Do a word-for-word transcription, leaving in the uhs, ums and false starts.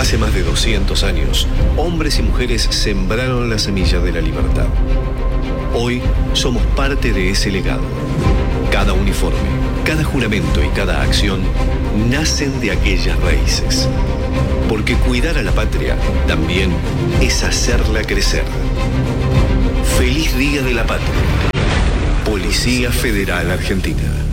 Hace más de doscientos años, hombres y mujeres sembraron la semilla de la libertad. Hoy somos parte de ese legado. Cada uniforme, cada juramento y cada acción nacen de aquellas raíces. Porque cuidar a la patria también es hacerla crecer. Feliz Día de la Patria. Policía Federal Argentina.